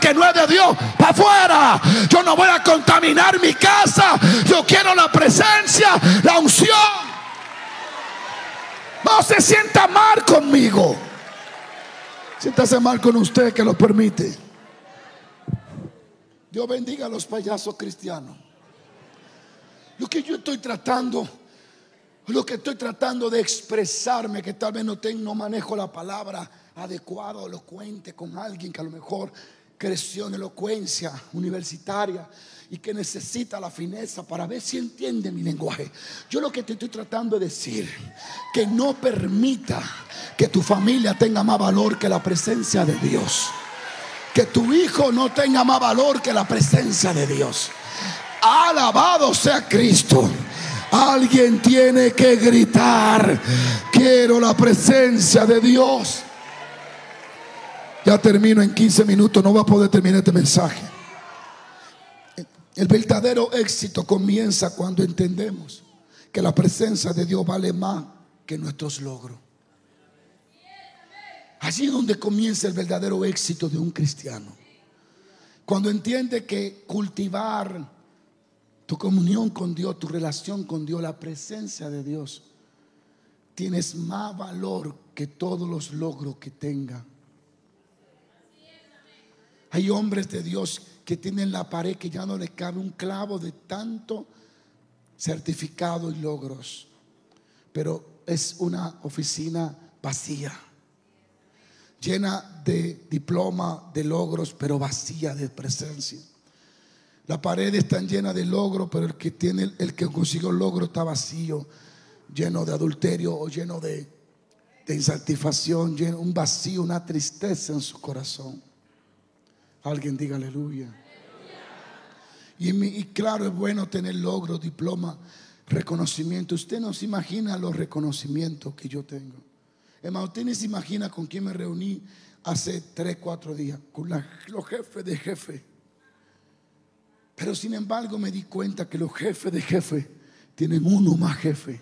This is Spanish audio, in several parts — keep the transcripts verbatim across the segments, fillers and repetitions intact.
que no es de Dios, para afuera. Yo no voy a contaminar mi casa. Yo quiero la presencia, la unción. No se sienta mal conmigo. Siéntase mal con usted que lo permite. Dios bendiga a los payasos cristianos. Lo que yo estoy tratando, lo que estoy tratando de expresarme, que tal vez no tengo, no manejo la palabra adecuada o elocuente con alguien que a lo mejor creció en elocuencia universitaria y que necesita la fineza para ver si entiende mi lenguaje. Yo lo que te estoy tratando de decir, que no permita que tu familia tenga más valor que la presencia de Dios. Que tu hijo no tenga más valor que la presencia de Dios. Alabado sea Cristo. Alguien tiene que gritar: quiero la presencia de Dios. Ya termino en quince minutos, no voy a poder terminar este mensaje. El verdadero éxito comienza cuando entendemos que la presencia de Dios vale más que nuestros logros. Allí es donde comienza el verdadero éxito de un cristiano. Cuando entiende que cultivar tu comunión con Dios, tu relación con Dios, la presencia de Dios, tienes más valor que todos los logros que tenga. Hay hombres de Dios que tienen la pared que ya no le cabe un clavo de tanto certificado y logros, pero es una oficina vacía, llena de diploma, de logros, pero vacía de presencia. La pared está llena de logros, pero el que tiene, el que consiguió el logro está vacío, lleno de adulterio o lleno de, de insatisfacción, lleno, un vacío, una tristeza en su corazón. Alguien diga aleluya. Y, mi, y claro, es bueno tener logros, diploma, reconocimiento. Usted no se imagina los reconocimientos que yo tengo. Hermano, usted ni se imagina con quién me reuní hace tres, cuatro días. Con la, los jefes de jefe. Pero sin embargo me di cuenta que los jefes de jefe tienen uno más jefe.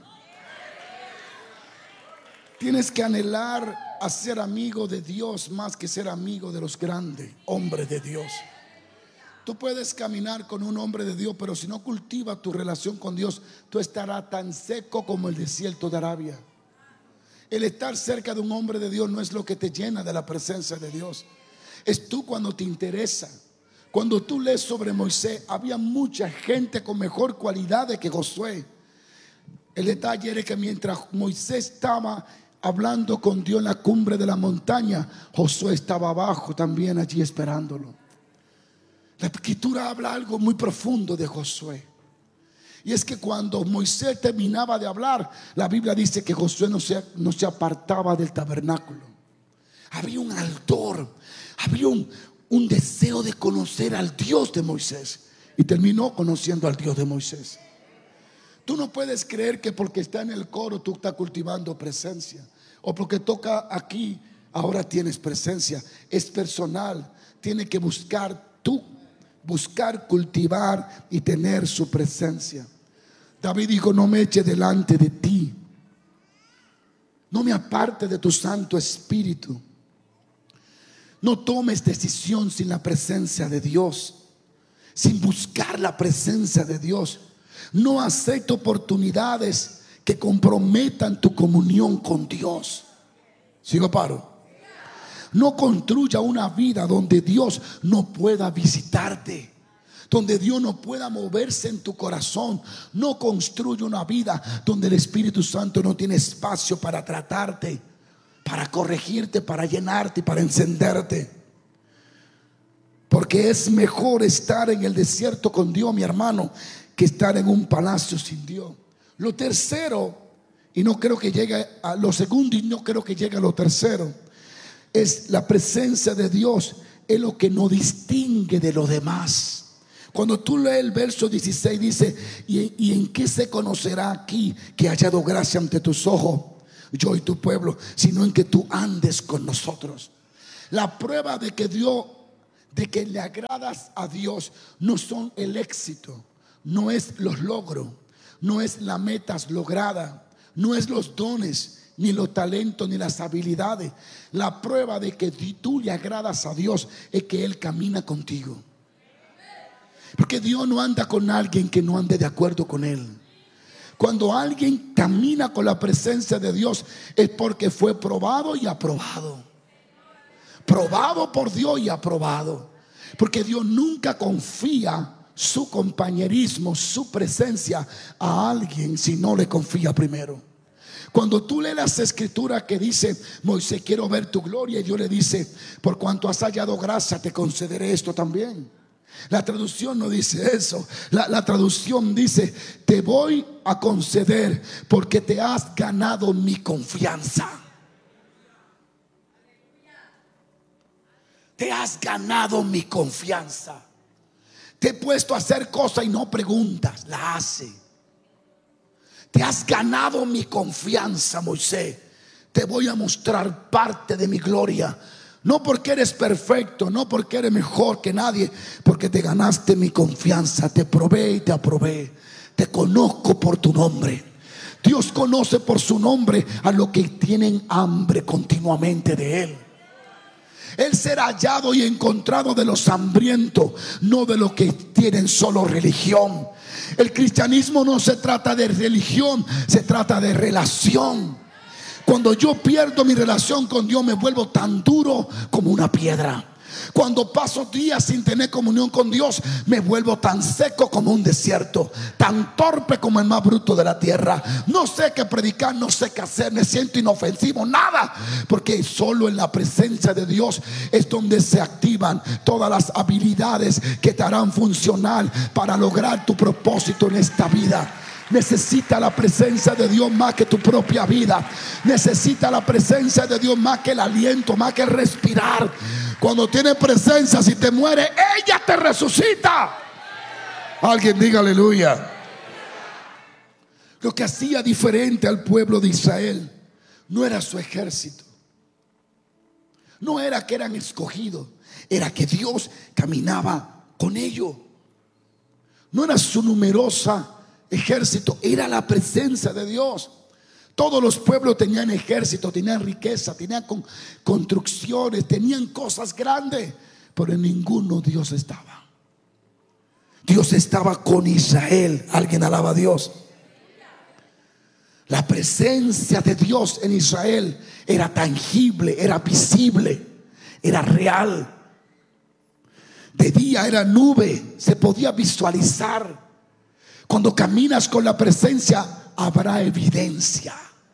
Tienes que anhelar a ser amigo de Dios más que ser amigo de los grandes hombres de Dios. Tú puedes caminar con un hombre de Dios, pero si no cultivas tu relación con Dios, tú estarás tan seco como el desierto de Arabia. El estar cerca de un hombre de Dios no es lo que te llena de la presencia de Dios. Es tú cuando te interesa. Cuando tú lees sobre Moisés, había mucha gente con mejor cualidad que Josué. El detalle era que mientras Moisés estaba hablando con Dios en la cumbre de la montaña, Josué estaba abajo también allí esperándolo. La escritura habla algo muy profundo de Josué. Y es que cuando Moisés terminaba de hablar, la Biblia dice que Josué no se, no se apartaba del tabernáculo. Había un ardor, había un, un deseo de conocer al Dios de Moisés. Y terminó conociendo al Dios de Moisés. Tú no puedes creer que porque está en el coro tú estás cultivando presencia, o porque toca aquí ahora tienes presencia. Es personal. Tiene que buscar tú, buscar, cultivar y tener su presencia. David dijo: no me eche delante de ti, no me aparte de tu Santo Espíritu. No tomes decisión sin la presencia de Dios, sin buscar la presencia de Dios. No acepte oportunidades que comprometan tu comunión con Dios. ¿Sigo paro? No construya una vida donde Dios no pueda visitarte, donde Dios no pueda moverse en tu corazón. No construya una vida donde el Espíritu Santo no tiene espacio para tratarte, para corregirte, para llenarte y para encenderte. Porque es mejor estar en el desierto con Dios, mi hermano, que estar en un palacio sin Dios. Lo tercero, y no creo que llegue a lo segundo, y no creo que llegue a lo tercero, es la presencia de Dios. Es lo que nos distingue de los demás. Cuando tú lees el verso dieciséis, dice: ¿Y, y en qué se conocerá aquí que haya dado gracia ante tus ojos, yo y tu pueblo, sino en que tú andes con nosotros? La prueba de que Dios, de que le agradas a Dios, no son el éxito, no es los logros, no es las metas logradas, no es los dones ni los talentos, ni las habilidades. La prueba de que tú le agradas a Dios es que Él camina contigo. Porque Dios no anda con alguien que no ande de acuerdo con Él. Cuando alguien camina con la presencia de Dios es porque fue probado y aprobado. Probado por Dios y aprobado. Porque Dios nunca confía su compañerismo, su presencia a alguien si no le confía primero. Cuando tú lees las escrituras que dice Moisés, quiero ver tu gloria, y Dios le dice, por cuanto has hallado gracia te concederé esto también. La traducción no dice eso. La, la traducción dice, te voy a conceder porque te has ganado mi confianza. Te has ganado mi confianza. Te he puesto a hacer cosas y no preguntas, la hace. Te has ganado mi confianza, Moisés. Te voy a mostrar parte de mi gloria. No porque eres perfecto, no porque eres mejor que nadie, porque te ganaste mi confianza. Te probé y te aprobé. Te conozco por tu nombre. Dios conoce por su nombre a los que tienen hambre continuamente de Él. Él será hallado y encontrado de los hambrientos, no de los que tienen solo religión. El cristianismo no se trata de religión, se trata de relación. Cuando yo pierdo mi relación con Dios, me vuelvo tan duro como una piedra. Cuando paso días sin tener comunión con Dios, me vuelvo tan seco como un desierto, tan torpe como el más bruto de la tierra. No sé qué predicar, no sé qué hacer, me siento inofensivo, nada. Porque solo en la presencia de Dios es donde se activan todas las habilidades que te harán funcionar para lograr tu propósito en esta vida. Necesita la presencia de Dios más que tu propia vida. Necesita la presencia de Dios más que el aliento, más que el respirar. Cuando tiene presencia, si te muere, ella te resucita. Alguien diga aleluya. Lo que hacía diferente al pueblo de Israel no era su ejército, no era que eran escogidos, era que Dios caminaba con ellos. No era su numerosa ejército, era la presencia de Dios. Todos los pueblos tenían ejército, tenían riqueza, tenían con, construcciones, tenían cosas grandes, pero en ninguno Dios estaba. Dios estaba con Israel. Alguien alaba a Dios. La presencia de Dios en Israel era tangible, era visible, era real. De día era nube, se podía visualizar. Cuando caminas con la presencia, habrá evidencia.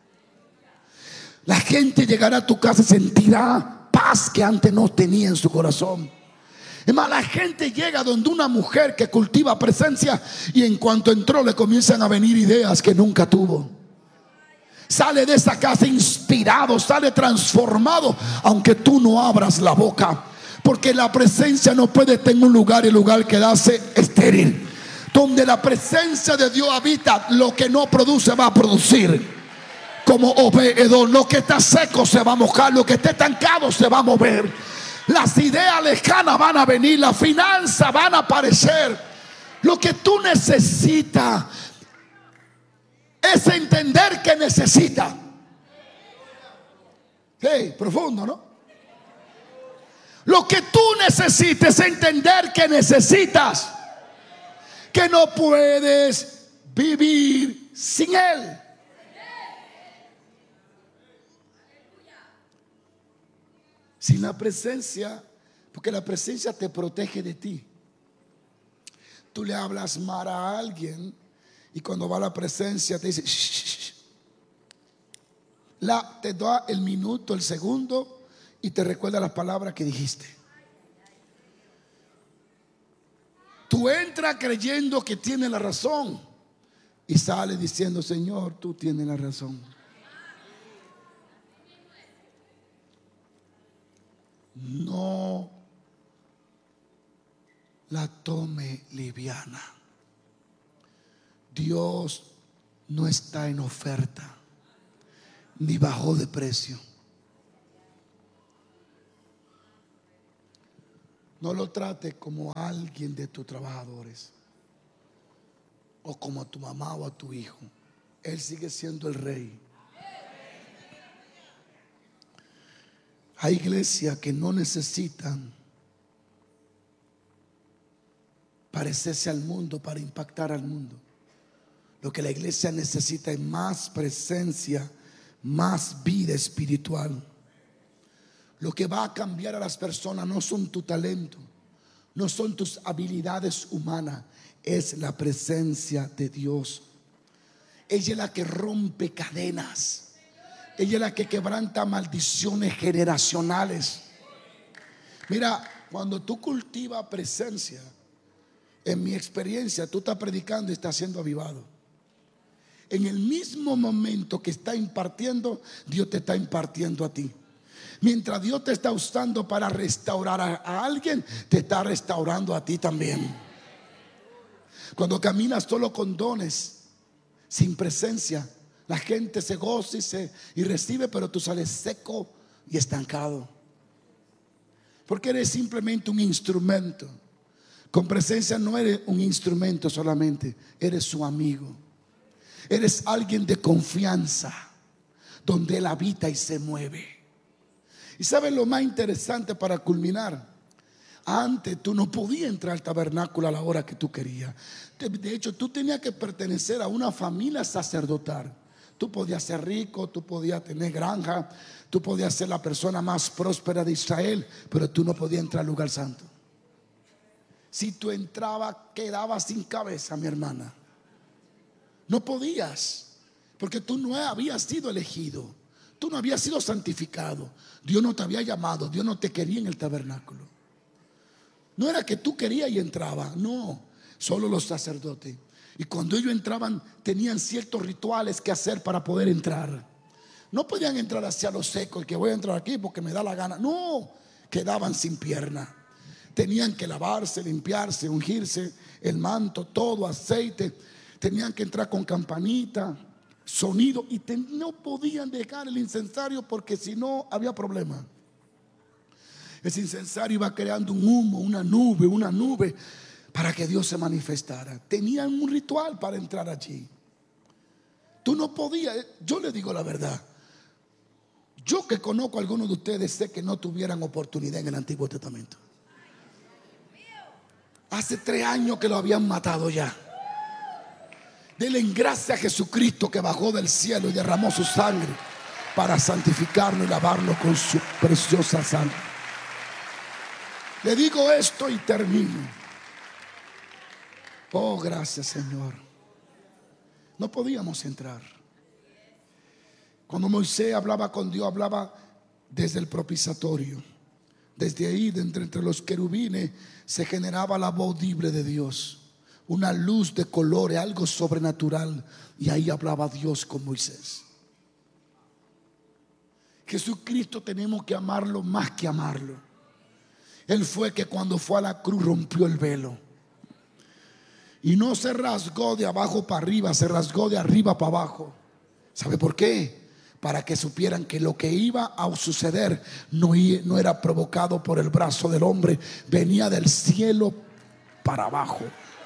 La gente llegará a tu casa y sentirá paz que antes no tenía en su corazón. Es más, la gente llega donde una mujer que cultiva presencia y en cuanto entró le comienzan a venir ideas que nunca tuvo. Sale de esa casa inspirado, sale transformado, aunque tú no abras la boca. Porque la presencia no puede estar en un lugar y el lugar quedarse estéril. Donde la presencia de Dios habita, lo que no produce va a producir. Como Obed-Edom, lo que está seco se va a mojar, lo que está estancado se va a mover. Las ideas lejanas van a venir, las finanzas van a aparecer. Lo que tú necesitas es entender que necesitas. Hey, profundo, ¿no? Lo que tú necesitas es entender que necesitas, que no puedes vivir sin Él. Sin la presencia, porque la presencia te protege de ti. Tú le hablas mal a alguien y cuando va la presencia te dice shh, la, te da el minuto, el segundo y te recuerda las palabras que dijiste. Tú entras creyendo que tienes la razón y sales diciendo, Señor, tú tienes la razón. No la tome liviana. Dios no está en oferta ni bajó de precio. No lo trate como a alguien de tus trabajadores o como a tu mamá o a tu hijo. Él sigue siendo el rey. Hay iglesias que no necesitan parecerse al mundo para impactar al mundo. Lo que la iglesia necesita es más presencia, más vida espiritual. Lo que va a cambiar a las personas no son tu talento, no son tus habilidades humanas, es la presencia de Dios. Ella es la que rompe cadenas. Ella es la que quebranta maldiciones generacionales. Mira, cuando tú cultivas presencia, en mi experiencia, tú estás predicando y estás siendo avivado. En el mismo momento que está impartiendo, Dios te está impartiendo a ti. Mientras Dios te está usando para restaurar a, a alguien, te está restaurando a ti también. Cuando caminas solo con dones, sin presencia, la gente se goza y, se, y recibe, pero tú sales seco y estancado. Porque eres simplemente un instrumento. Con presencia no eres un instrumento solamente, eres su amigo. Eres alguien de confianza, donde Él habita y se mueve. Y ¿saben lo más interesante para culminar? Antes tú no podías entrar al tabernáculo a la hora que tú querías. De hecho, tú tenías que pertenecer a una familia sacerdotal. Tú podías ser rico, tú podías tener granja, tú podías ser la persona más próspera de Israel, pero tú no podías entrar al lugar santo. Si tú entrabas, quedabas sin cabeza, mi hermana. No podías, porque tú no habías sido elegido, tú no habías sido santificado. Dios no te había llamado, Dios no te quería en el tabernáculo. No era que tú querías y entrabas, no, solo los sacerdotes. Y cuando ellos entraban, tenían ciertos rituales que hacer para poder entrar. No podían entrar hacia lo seco, el que voy a entrar aquí porque me da la gana. No, quedaban sin pierna. Tenían que lavarse, limpiarse, ungirse el manto, todo, aceite. Tenían que entrar con campanita, sonido, y te, no podían dejar el incensario porque si no había problema. Ese incensario iba creando un humo, una nube, una nube para que Dios se manifestara. Tenían un ritual para entrar allí. Tú no podías, yo le digo la verdad. Yo que conozco a algunos de ustedes sé que no tuvieran oportunidad en el Antiguo Testamento. Hace tres años que lo habían matado ya. Denle en gracia a Jesucristo que bajó del cielo y derramó su sangre para santificarlo y lavarlo con su preciosa sangre. Le digo esto y termino. Oh, gracias, Señor. No podíamos entrar. Cuando Moisés hablaba con Dios, hablaba desde el propiciatorio. Desde ahí, de entre, entre los querubines, se generaba la voz audible de Dios. Una luz de colores, algo sobrenatural. Y ahí hablaba Dios con Moisés. Jesucristo tenemos que amarlo más que amarlo. Él fue que cuando fue a la cruz rompió el velo. Y no se rasgó de abajo para arriba, se rasgó de arriba para abajo. ¿Sabe por qué? Para que supieran que lo que iba a suceder no, no era provocado por el brazo del hombre, venía del cielo para abajo.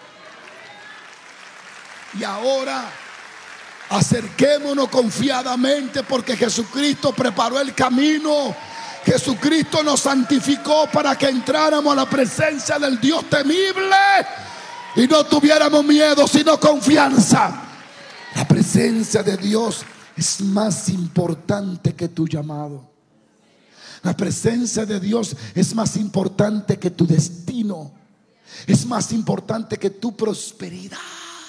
Y ahora acerquémonos confiadamente porque Jesucristo preparó el camino. Jesucristo nos santificó para que entráramos a la presencia del Dios temible y no tuviéramos miedo sino confianza. La presencia de Dios es más importante que tu llamado. La presencia de Dios es más importante que tu destino. Es más importante que tu prosperidad.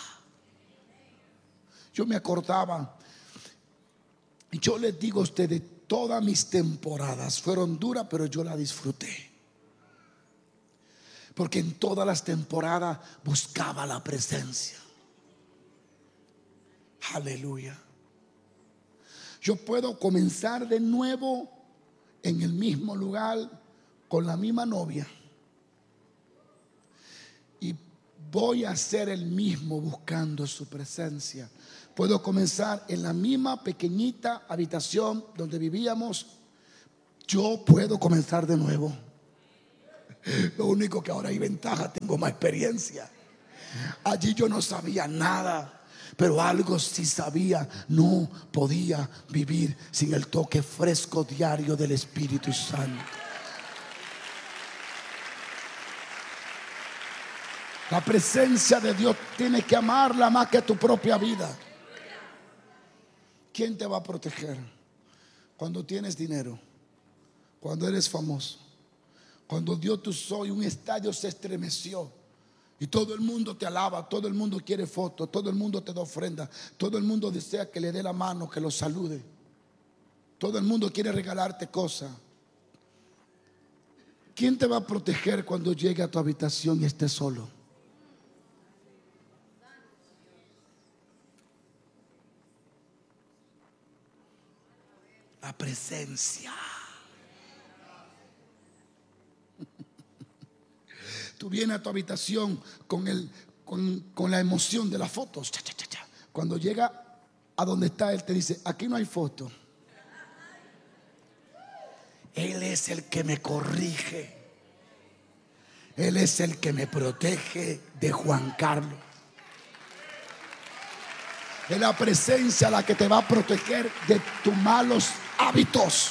Yo me acordaba, y yo les digo a ustedes, todas mis temporadas fueron duras, pero yo las disfruté. Porque en todas las temporadas buscaba la presencia. Aleluya. Yo puedo comenzar de nuevo en el mismo lugar con la misma novia. Y voy a ser el mismo buscando su presencia. Puedo comenzar en la misma pequeñita habitación donde vivíamos. Yo puedo comenzar de nuevo. Lo único que ahora hay ventaja, tengo más experiencia. Allí yo no sabía nada. pero algo sí sabía: no podía vivir sin el toque fresco diario del Espíritu Santo. La presencia de Dios tienes que amarla más que tu propia vida. ¿Quién te va a proteger? Cuando tienes dinero, cuando eres famoso, cuando dio tu soy, un estadio se estremeció y todo el mundo te alaba, todo el mundo quiere fotos, todo el mundo te da ofrenda, todo el mundo desea que le dé la mano, que lo salude, todo el mundo quiere regalarte cosas. ¿Quién te va a proteger cuando llegue a tu habitación y estés solo? La presencia. Tú vienes a tu habitación con, el, con, con la emoción de las fotos. Cha, cha, cha, cha. Cuando llega a donde está él, te dice: aquí no hay foto. Él es el que me corrige. Él es el que me protege de Juan Carlos. Es la presencia la que te va a proteger de tus malos hábitos,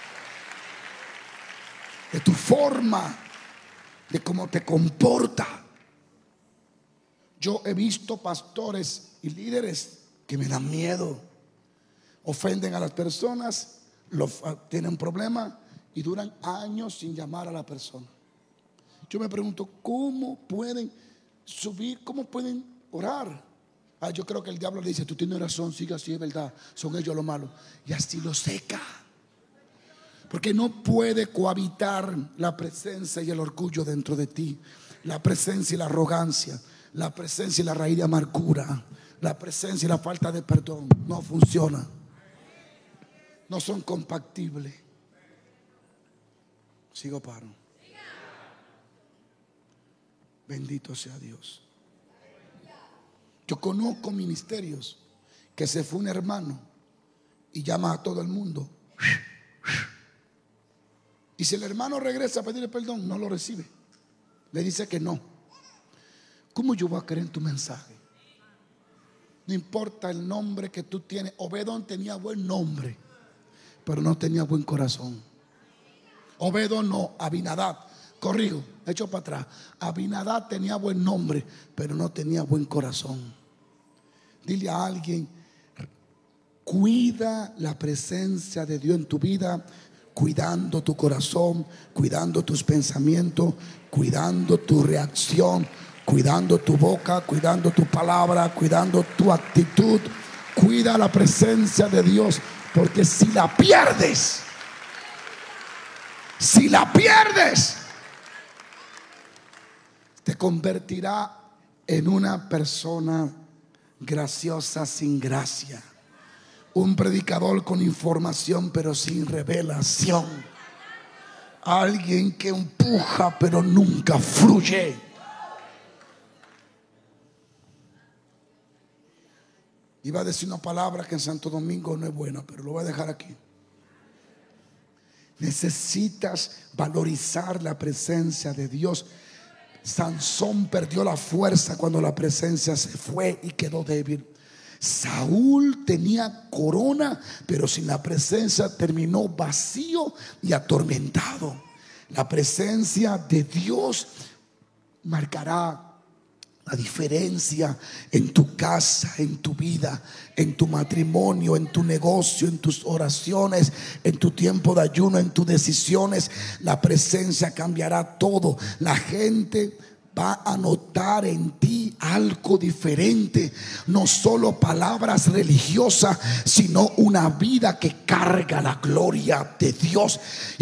de tu forma, de cómo te comporta. Yo he visto pastores y líderes que me dan miedo. Ofenden a las personas, los, tienen problemas y duran años sin llamar a la persona. Yo me pregunto: ¿cómo pueden subir? ¿Cómo pueden orar? Ah, yo creo que el diablo le dice: tú tienes razón, sigue así, es verdad, son ellos los malos. Y así lo seca. Porque no puede cohabitar la presencia y el orgullo dentro de ti, la presencia y la arrogancia, la presencia y la raíz de amargura, la presencia y la falta de perdón. No funciona. No son compatibles. Sigo paro. Bendito sea Dios. Yo conozco ministerios que se fue un hermano y llama a todo el mundo. Y si el hermano regresa a pedirle perdón, no lo recibe. Le dice que no. ¿Cómo yo voy a creer en tu mensaje? No importa el nombre que tú tienes. Obedón tenía buen nombre, pero no tenía buen corazón. Obedón no, Abinadab. Corrijo, echo para atrás. Abinadab tenía buen nombre, pero no tenía buen corazón. Dile a alguien: cuida la presencia de Dios en tu vida, cuidando tu corazón, cuidando tus pensamientos, cuidando tu reacción, cuidando tu boca, cuidando tu palabra, cuidando tu actitud. Cuida la presencia de Dios, porque si la pierdes, si la pierdes, te convertirá en una persona graciosa sin gracia, un predicador con información pero sin revelación, alguien que empuja pero nunca fluye. Iba a decir una palabra que en Santo Domingo no es buena, pero lo voy a dejar aquí. Necesitas valorizar la presencia de Dios. Sansón perdió la fuerza cuando la presencia se fue y quedó débil. Saúl tenía corona, pero sin la presencia terminó vacío y atormentado. La presencia de Dios marcará la diferencia en tu casa, en tu vida, en tu matrimonio, en tu negocio, en tus oraciones, en tu tiempo de ayuno, en tus decisiones. La presencia cambiará todo. La gente va a notar en ti algo diferente. No solo palabras religiosas, sino una vida que carga la gloria de Dios.